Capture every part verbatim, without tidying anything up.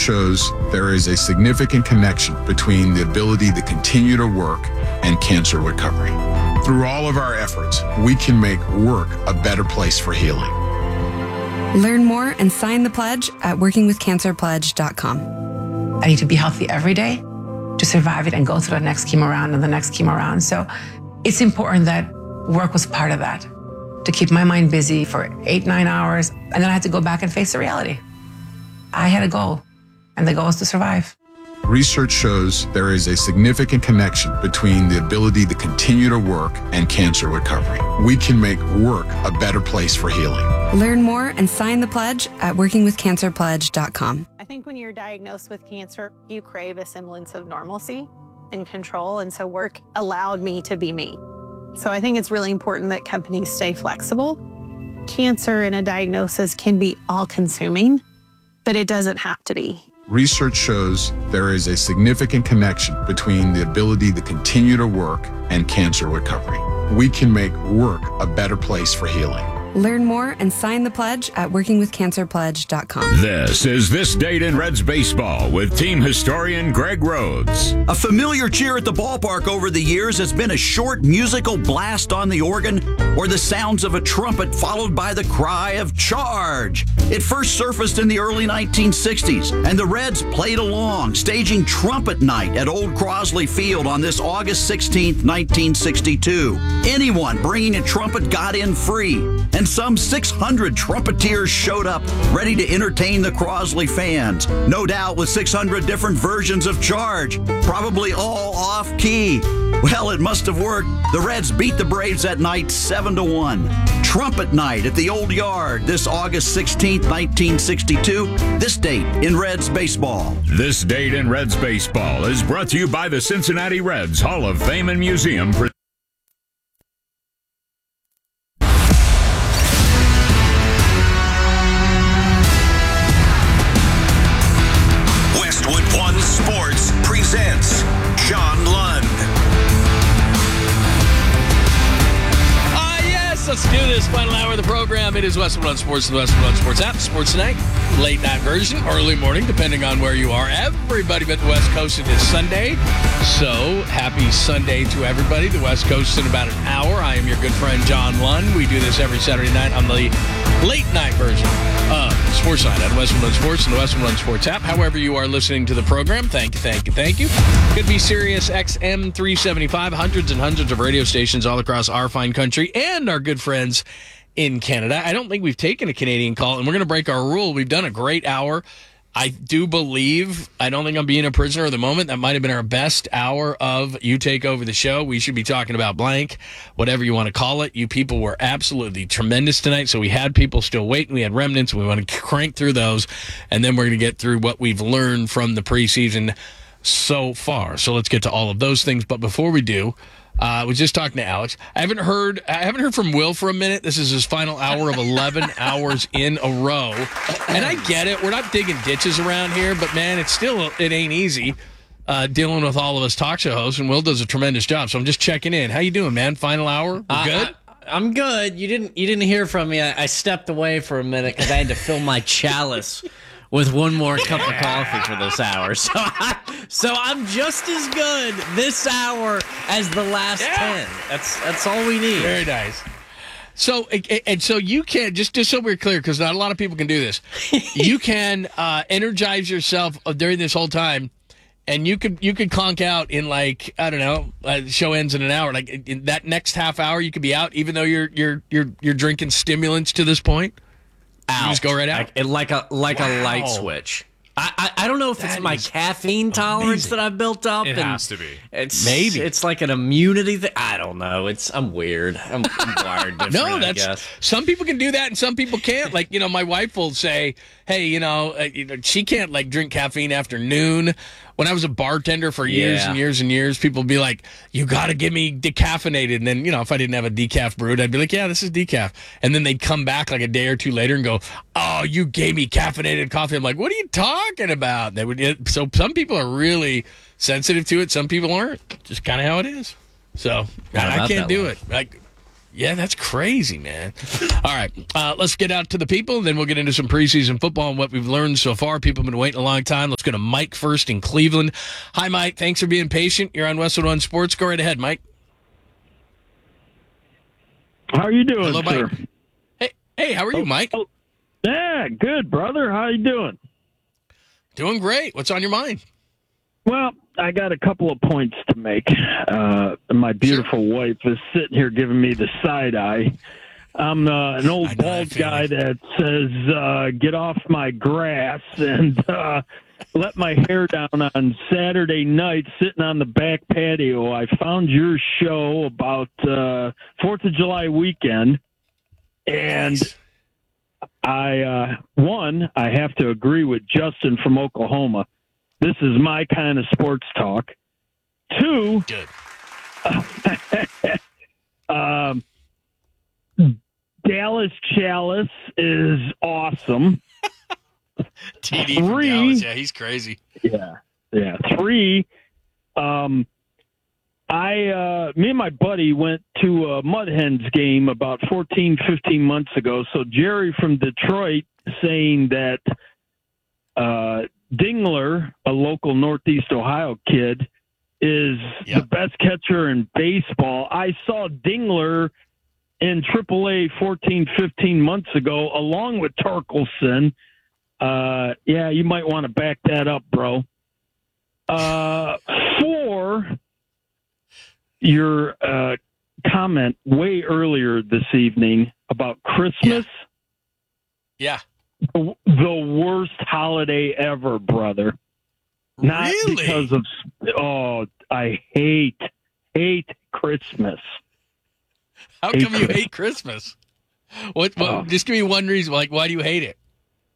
shows there is a significant connection between the ability to continue to work and cancer recovery. Through all of our efforts, we can make work a better place for healing. Learn more and sign the pledge at working with cancer pledge dot com. I need to be healthy every day to survive it and go through the next chemo round and the next chemo round. So it's important that work was part of that, to keep my mind busy for eight, nine hours. And then I had to go back and face the reality. I had a goal, and the goal is to survive. Research shows there is a significant connection between the ability to continue to work and cancer recovery. We can make work a better place for healing. Learn more and sign the pledge at working with cancer pledge dot com. I think when you're diagnosed with cancer, you crave a semblance of normalcy and control, and so work allowed me to be me. So I think it's really important that companies stay flexible. Cancer and a diagnosis can be all-consuming, but it doesn't have to be. Research shows there is a significant connection between the ability to continue to work and cancer recovery. We can make work a better place for healing. Learn more and sign the pledge at working with cancer pledge dot com. This is This Date in Reds Baseball with team historian Greg Rhodes. A familiar cheer at the ballpark over the years has been a short musical blast on the organ or the sounds of a trumpet followed by the cry of charge. It first surfaced in the early nineteen sixties, and the Reds played along, staging Trumpet Night at Old Crosley Field on this August sixteenth, nineteen sixty-two. Anyone bringing a trumpet got in free, and some six hundred trumpeteers showed up, ready to entertain the Crosley fans, no doubt with six hundred different versions of Charge, probably all off-key. Well, it must have worked. The Reds beat the Braves that night seven to one. Trumpet Night at the Old Yard this August sixteenth, nineteen sixty-two. This date in Reds baseball. This Date in Reds Baseball is brought to you by the Cincinnati Reds Hall of Fame and Museum. Westwood One Sports presents John Lund. Ah, yes, let's do this. Final hour of the program. It is Westwood One Sports, the Westwood One Sports app. Sports Tonight, late night version, early morning, depending on where you are. Everybody but the West Coast, it is Sunday. So, happy Sunday to everybody. The West Coast in about an hour. I am your good friend, John Lund. We do this every Saturday night on the late night version of Sports Night on Westwood One Sports and the Westwood One Sports app. However you are listening to the program, thank you, thank you, thank you. Could be Sirius X M three seventy-five, hundreds and hundreds of radio stations all across our fine country and our good friends in Canada. I don't think we've taken a Canadian call, and we're going to break our rule. We've done a great hour. I do believe, I don't think I'm being a prisoner of the moment. That might have been our best hour of You Take Over the Show. We should be talking about blank, whatever you want to call it. You people were absolutely tremendous tonight. So we had people still waiting. We had remnants. We want to crank through those. And then we're going to get through what we've learned from the preseason so far. So let's get to all of those things. But before we do, uh, I was just talking to Alex. I haven't heard I haven't heard from Will for a minute. This is his final hour of eleven hours in a row. And I get it. We're not digging ditches around here, but man, it's still it ain't easy uh, dealing with all of us talk show hosts, and Will does a tremendous job. So I'm just checking in. How you doing, man? Final hour? We're uh, good? I, I'm good. You didn't you didn't hear from me. I, I stepped away for a minute because I had to fill my chalice with one more cup of coffee for this hour. So, I, so I'm just as good this hour as the last yeah. ten. That's that's all we need. Very nice. So, and so you can, just, just so we're clear, because not a lot of people can do this, you can uh, energize yourself during this whole time, and you could you could conk out in like, I don't know, uh, the show ends in an hour. Like in that next half hour, you could be out, even though you're you're you're you're drinking stimulants to this point. Out. You just go right out? Like, like a like wow. a light switch. I, I I don't know if that it's my caffeine tolerance amazing. that I've built up. It and has to be. It's maybe it's like an immunity thing. I don't know. It's I'm weird. I'm, I'm wired different. No, that's I guess. Some people can do that and some people can't. Like, you know, my wife will say, "Hey, you know, uh, you know, she can't like drink caffeine after noon." When I was a bartender for years yeah. and years and years, people would be like, "You got to give me decaffeinated." And then, you know, if I didn't have a decaf brewed, I'd be like, "Yeah, this is decaf." And then they'd come back like a day or two later and go, "Oh, you gave me caffeinated coffee." I'm like, "What are you talking about?" They would. So some people are really sensitive to it. Some people aren't. Just kind of how it is. So I, I can't do it. Like, Yeah, that's crazy, man. All right, uh, let's get out to the people, and then we'll get into some preseason football and what we've learned so far. People have been waiting a long time. Let's go to Mike first in Cleveland. Hi, Mike. Thanks for being patient. You're on Westwood One Sports. Go right ahead, Mike. How are you doing, Hello, sir? Mike. Hey, hey, how are you, Mike? Oh, yeah, good, brother. How you doing? Doing great. What's on your mind? Well, I got a couple of points to make. Uh, my beautiful sure. wife is sitting here giving me the side eye. I'm uh, an old bald guy that says, uh, get off my grass and uh, let my hair down on Saturday night sitting on the back patio. I found your show about uh, fourth of July weekend, and nice. I, uh, one, I have to agree with Justin from Oklahoma. This is my kind of sports talk. Two, Good. um, Dallas Chalice is awesome. T D from Three, Dallas, yeah, he's crazy. Yeah, yeah. Three, um, I, uh, me and my buddy went to a Mud Hens game about fourteen, fifteen months ago. So Jerry from Detroit saying that uh, Dingler, a local Northeast Ohio kid, is yep. the best catcher in baseball. I saw Dingler in triple A fourteen, fifteen months ago, along with Torkelson. Uh, yeah, you might want to back that up, bro. Uh, four, your uh, comment way earlier this evening about Christmas. Yeah. The, the worst holiday ever, brother. Not really? because of, oh, I hate, hate Christmas. How hate come you Christmas. hate Christmas? What? what Oh. Just give me one reason. Like, why do you hate it?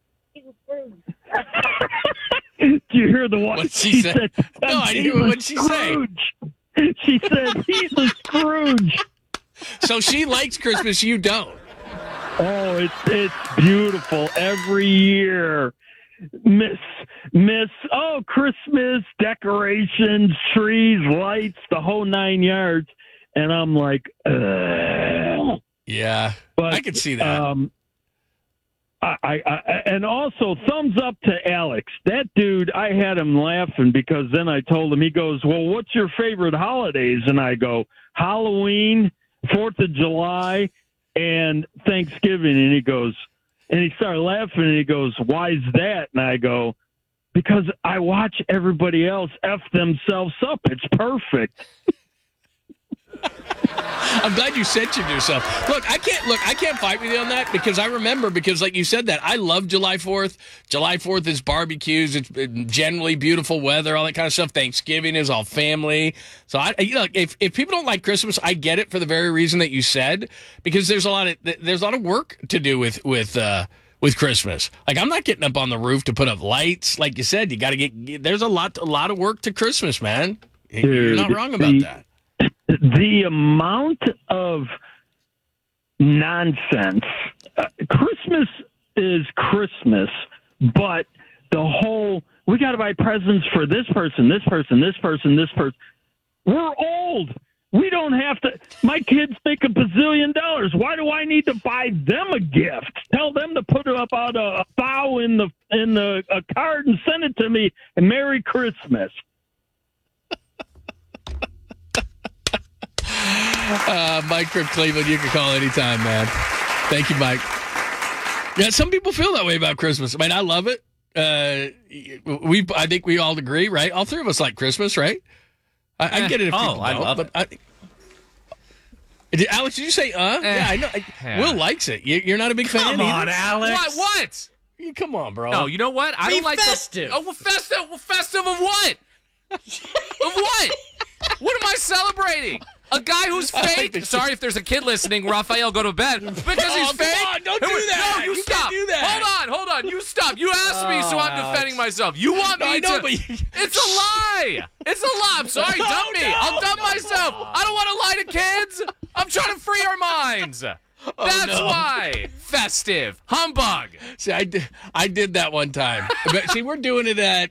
Did you hear the one? What'd she say? Said, No, I didn't "He's hear a what she say." Scrooge." She said, he's a Scrooge. So she likes Christmas, you don't. Oh, it's it's beautiful every year. Miss, miss, oh, Christmas, decorations, trees, lights, the whole nine yards. And I'm like, ugh. Yeah, But, I can see that. Um, I, I, I, and also, thumbs up to Alex. That dude, I had him laughing because then I told him, he goes, well, what's your favorite holidays? And I go, Halloween, fourth of July, and Thanksgiving. And he goes, and he started laughing, and he goes, why is that? And I go, because I watch everybody else F themselves up. It's perfect. I'm glad you censored yourself. Look, I can't look. I can't fight with you on that because I remember because, like you said, that I love July fourth. July fourth is barbecues. It's generally beautiful weather, all that kind of stuff. Thanksgiving is all family. So I, you know, if if people don't like Christmas, I get it for the very reason that you said because there's a lot of there's a lot of work to do with with. Uh, With Christmas, like I'm not getting up on the roof to put up lights. Like you said, you got to get. There's a lot, a lot of work to Christmas, man. Dude, You're not wrong about the, that. The amount of nonsense. Uh, Christmas is Christmas, but the whole we got to buy presents for this person, this person, this person, this person. We're old. We don't have to. My kids make a bazillion dollars. Why do I need to buy them a gift? Tell them to put up out a, a bow in the in the a card and send it to me. And Merry Christmas. uh, Mike from Cleveland, you can call anytime, man. Thank you, Mike. Yeah, some people feel that way about Christmas. I mean, I love it. Uh, we, I think we all agree, right? All three of us like Christmas, right? I, I get it if oh, people I don't, love but I, did, Alex, did you say uh? Eh, yeah, I know. yeah. Will likes it. You, you're not a big fan Come on, either? Alex. What? What? Come on, bro. No, you know what? I Be don't like festive. The, oh, well, festive. Well, festive of what? Of what? What am I celebrating? A guy who's fake? Sorry if there's a kid listening, Raphael, go to bed. Because he's Oh, fake? come on, don't do that. No, you, You stop. can't do that. Hold on, hold on. You stop. You asked me, so I'm Oh, defending myself. You want No, me I know, to... but you- It's a lie. It's a lie. I'm sorry. No, Dump me. no, I'll dump no. myself. I don't want to lie to kids. I'm trying to free our minds. That's Oh, no. why. Festive. Humbug. See, I did, I did that one time. But see, we're doing it at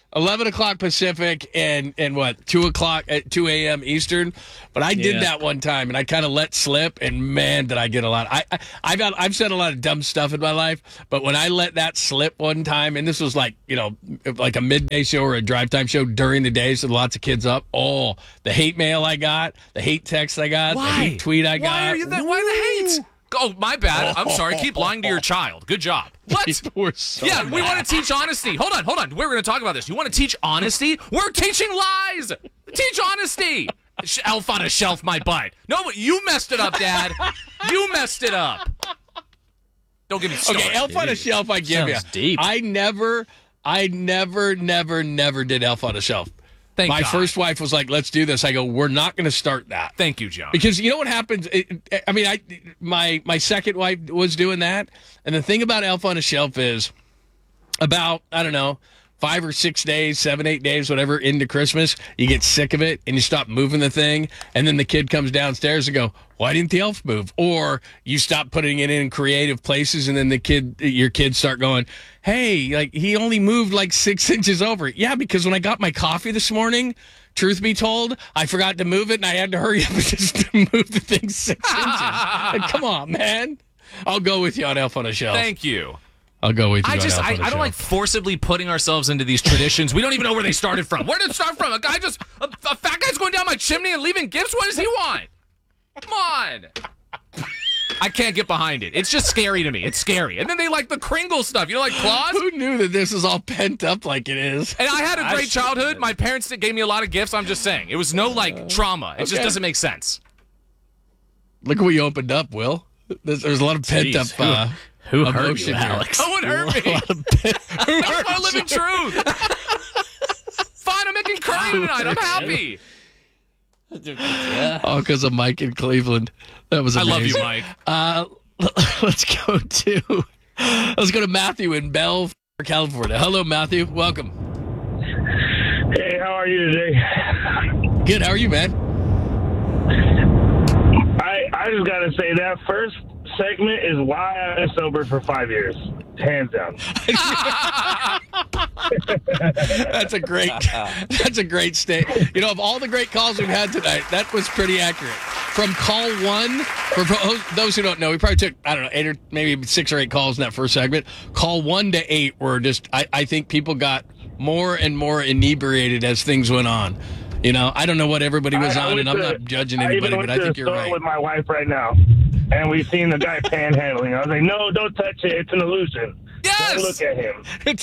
eleven o'clock Pacific and, and what, two o'clock at two a.m. Eastern. But I did Yeah. that one time, and I kind of let slip, and man, did I get a lot. I, I, I've, got, I've said a lot of dumb stuff in my life, but when I let that slip one time, and this was like, you know, like a midday show or a drive time show during the day, so lots of kids up, oh, the hate mail I got, the hate text I got, Why? the hate tweet I got. Why are you that? Why the hate? Oh, my bad. I'm sorry. Keep lying to your child. Good job. What? We're so yeah, we mad. want to teach honesty. Hold on, hold on. We're going to talk about this. You want to teach honesty? We're teaching lies. Teach honesty. Sh- Elf on a shelf, my butt. No, you messed it up, Dad. You messed it up. Don't give me started. Okay, Elf on a Shelf, I give you. Sounds deep. I never, I never, never, never did Elf on a Shelf. Thank My God. first wife was like, "Let's do this." I go, "We're not going to start that." Thank you, John. Because you know what happens? It, I mean, I my my second wife was doing that, and the thing about Elf on a Shelf is, about I don't know, five or six days, seven, eight days, whatever, into Christmas, you get sick of it and you stop moving the thing, and then the kid comes downstairs and go, "Why didn't the elf move?" Or you stop putting it in creative places, and then the kid, your kids start going, "Hey, like he only moved like six inches over." Yeah, because when I got my coffee this morning, truth be told, I forgot to move it, and I had to hurry up and just move the thing six inches. Like, come on, man. I'll go with you on Elf on a Shelf. Thank you. I'll go with you I on just, Elf I, on a I don't Shelf. like forcibly putting ourselves into these traditions. We don't even know where they started from. Where did it start from? A guy just, a, a fat guy's going down my chimney and leaving gifts? What does he want? Come on. I can't get behind it. It's just scary to me. It's scary. And then they like the Kringle stuff. You know, like claws? Who knew that this is all pent up like it is? And I had a I great should've childhood. been. My parents did- gave me a lot of gifts. I'm just saying. It was no, like, trauma. It just okay. doesn't make sense. Look what you opened up, Will. There's, there's a lot of pent up. Jeez, who- Uh, Who hurt emotion you, here. Alex? No one hurt me. That's my living truth. Fine, I'm making curry tonight. I'm happy. Yeah. All because of Mike in Cleveland. That was I amazing. love you, Mike. Uh, let's go to let's go to Matthew in Bell, California. Hello, Matthew. Welcome. Hey, how are you today? Good. How are you, man? I I just gotta say that first segment is why I've been sober for five years, hands down. That's a great. That's a great state. You know, of all the great calls we've had tonight, that was pretty accurate. From call one, for those who don't know, we probably took I don't know eight or maybe six or eight calls in that first segment. Call one to eight were just. I, I think people got more and more inebriated as things went on. You know, I don't know what everybody was I- I on, went and I'm to- not judging I anybody, even went but I to think the you're store right. with my wife right now, and we've seen the guy panhandling. I was like, no, don't touch it. It's an illusion. Yes! Don't look at him.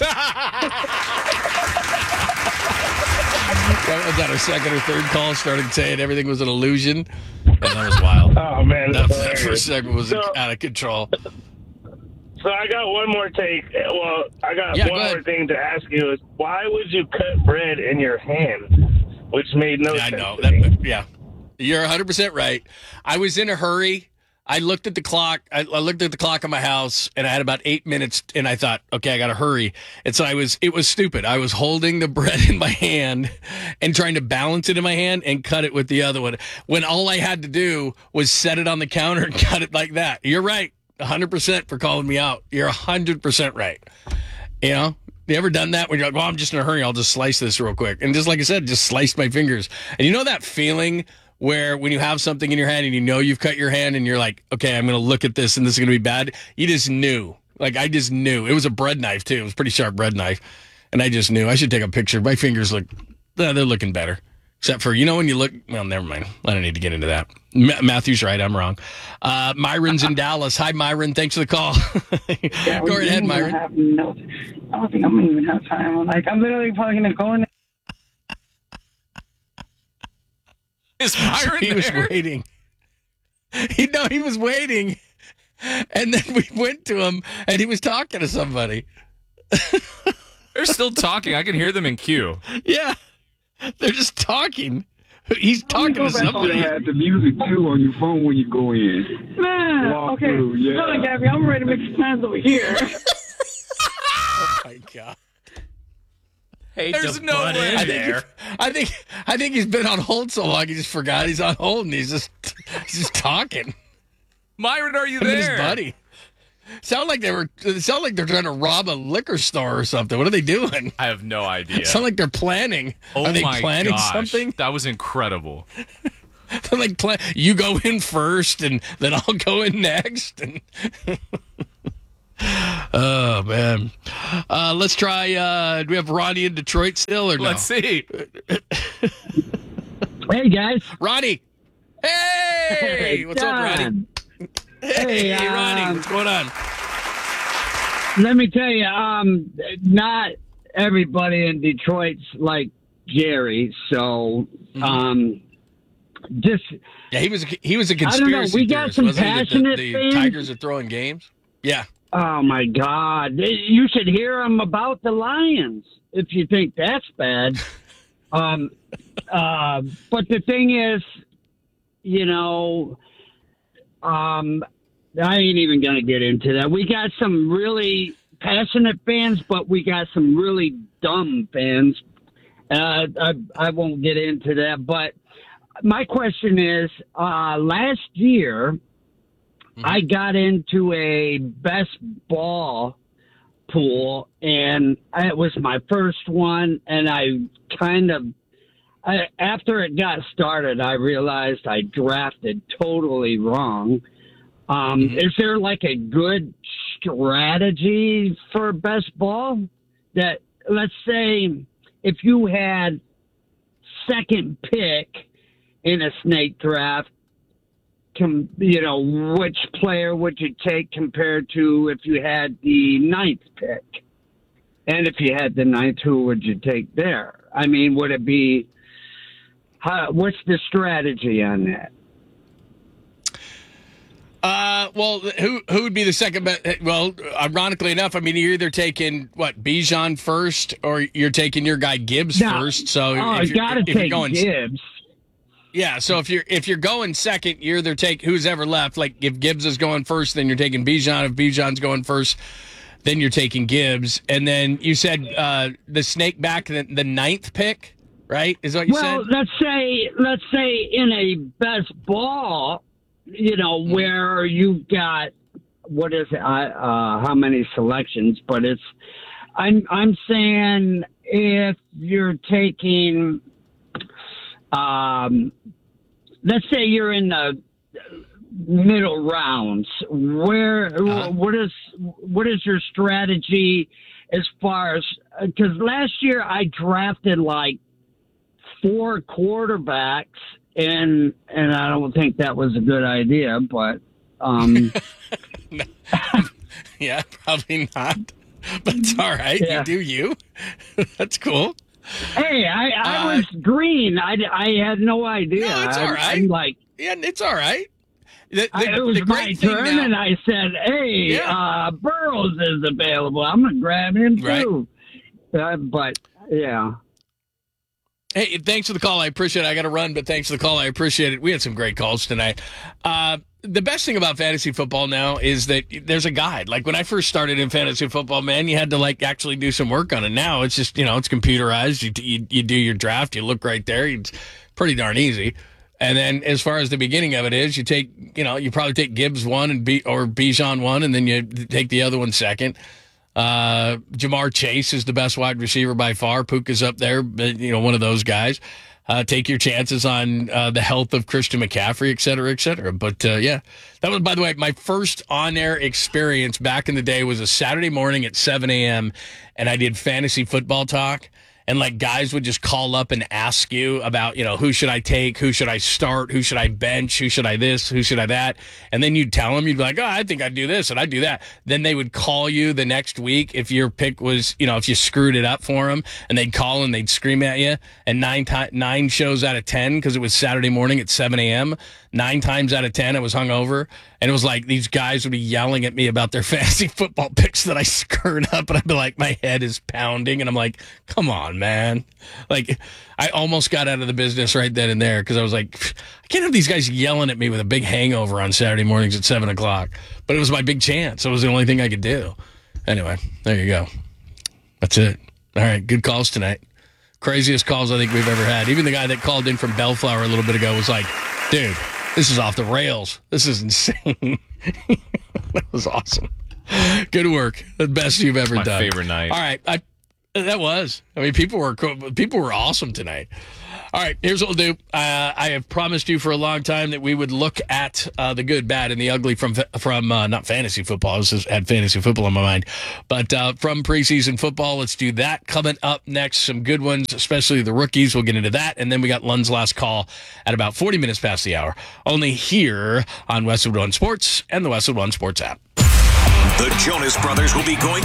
That was our second or third call, started saying everything was an illusion. And that was wild. Oh, man. That, that's that hilarious. first segment was So- out of control. So I got one more take. Well, I got Yeah, one go ahead. more thing to ask you is why would you cut bread in your hand? Which made no Yeah, I sense know. to That, me. yeah. You're one hundred percent right. I was in a hurry. I looked at the clock. I, I looked at the clock in my house, and I had about eight minutes, and I thought, okay, I got to hurry. And so I was, it was stupid. I was holding the bread in my hand and trying to balance it in my hand and cut it with the other one, when all I had to do was set it on the counter and cut it like that. You're right. one hundred percent for calling me out. You're one hundred percent right. You know? You ever done that when you're like, well, I'm just in a hurry. I'll just slice this real quick. And just like I said, just sliced my fingers. And you know that feeling where when you have something in your hand and you know you've cut your hand and you're like, okay, I'm going to look at this and this is going to be bad. You just knew. Like, I just knew. It was a bread knife, too. It was a pretty sharp bread knife. And I just knew. I should take a picture. My fingers look, they're looking better. Except for, you know, when you look, well, never mind. I don't need to get into that. Ma- Matthew's right. I'm wrong. Uh, Myron's in Dallas. Hi, Myron. Thanks for the call. Yeah, Go right ahead, I Myron. have no, I don't think I'm going to even have time. Like, I'm literally probably going to go in. Is Myron He was there? waiting. He no, he was waiting. And then we went to him, and he was talking to somebody. They're still talking. I can hear them in queue. Yeah. They're just talking. He's talking to somebody. had the music too on your phone when you go in. Man, Walk okay. through, yeah. Hold on, Gabby. I'm ready to make some plans over here. Oh my god. Hate There's to no butt way. in I think, there. I think I think he's been on hold so long he just forgot he's on hold and he's just he's just talking. Myron, are you Him and his there? buddy. Sound like they were. It sound like they're trying to rob a liquor store or something. What are they doing? I have no idea. It sound like they're planning. Oh are they my planning gosh, something? That was incredible. They're like, plan- you go in first, and then I'll go in next. And oh man, uh, let's try. Uh, do we have Ronnie in Detroit still, or no? Let's see. Hey guys, Ronnie. Hey, hey what's John. up, Ronnie? Hey, hey Ronnie, um, what's going on? Let me tell you, um, not everybody in Detroit's like Jerry, so um, just yeah, he was a, he was a I don't conspiracy know. We got theorist, some wasn't he, that passionate the, the fans. Tigers are throwing games. Yeah. Oh my God! You should hear them about the Lions if you think that's bad. um, uh, but the thing is, you know, um, I ain't even gonna get into that. We got some really passionate fans, but we got some really dumb fans. Uh, I, I won't get into that. But my question is, uh, last year, mm-hmm. I got into a best ball pool, and it was my first one, and I kind of, I, after it got started, I realized I drafted totally wrong. Um, mm-hmm. Is there like a good strategy for best ball that, let's say, if you had second pick in a snake draft, com, you know, which player would you take compared to if you had the ninth pick? And if you had the ninth, who would you take there? I mean, would it be, how, what's the strategy on that? Uh, well, who who would be the second best? Well, ironically enough, I mean, you're either taking what Bijan first, or you're taking your guy Gibbs no. first. So, oh, if you got to take going, Gibbs. Yeah, so if you're if you're going second, you're either take who's ever left. Like if Gibbs is going first, then you're taking Bijan. If Bijan's going first, then you're taking Gibbs. And then you said uh, the snake back the, the ninth pick, right? Is what you well, said? Well, let's say let's say in a best ball. You know, where you've got, what is it, uh, how many selections, but it's, I'm, I'm saying if you're taking, um, let's say you're in the middle rounds, where, uh-huh. what is, what is your strategy as far as, because last year I drafted like four quarterbacks. And and I don't think that was a good idea, but um, yeah, probably not. But it's all right. Yeah. You do you. That's cool. Hey, I, I uh, was green. I, I had no idea. No, it's all right. I'm like, yeah, it's all right. The, the, I, it was my turn, now, and I said, "Hey, yeah. uh, Burrows is available. I'm gonna grab him too." Right. Uh, but yeah. Hey, thanks for the call. I appreciate it. I got to run, but thanks for the call. I appreciate it. We had some great calls tonight. Uh, the best thing about fantasy football now is that there's a guide. Like when I first started in fantasy football, man, you had to like actually do some work on it. Now it's just, you know, it's computerized. You you, you do your draft. You look right there. It's pretty darn easy. And then as far as the beginning of it is, you take, you know, you probably take Gibbs one and B or Bijan one, and then you take the other one second. Uh, Jamar Chase is the best wide receiver by far. Puka's up there, but, you know, one of those guys. Uh, take your chances on uh, the health of Christian McCaffrey, et cetera, et cetera. But, uh, yeah, that was, by the way, my first on-air experience back in the day was a Saturday morning at seven a.m., and I did fantasy football talk. And, like, guys would just call up and ask you about, you know, who should I take? Who should I start? Who should I bench? Who should I this? Who should I that? And then you'd tell them, you'd be like, oh, I think I'd do this and I'd do that. Then they would call you the next week if your pick was, you know, if you screwed it up for them. And they'd call and they'd scream at you. And nine, ti- nine shows out of ten, because it was Saturday morning at seven a.m., nine times out of ten, I was hungover. And it was like these guys would be yelling at me about their fantasy football picks that I screwed up. And I'd be like, my head is pounding. And I'm like, come on, man. Like, I almost got out of the business right then and there because I was like, I can't have these guys yelling at me with a big hangover on Saturday mornings at seven o'clock. But it was my big chance. It was the only thing I could do. Anyway, there you go. That's it. All right, good calls tonight. Craziest calls I think we've ever had. Even the guy that called in from Bellflower a little bit ago was like, dude, this is off the rails. This is insane. That was awesome. Good work. The best you've ever My done. favorite night. All right. I, that was. I mean, people were people were awesome tonight. All right, here's what we'll do. Uh, I have promised you for a long time that we would look at uh, the good, bad, and the ugly from from uh, not fantasy football. I was just had fantasy football on my mind, but uh, from preseason football. Let's do that coming up next. Some good ones, especially the rookies. We'll get into that, and then we got Lund's last call at about forty minutes past the hour. Only here on Westwood One Sports and the Westwood One Sports app. The Jonas Brothers will be going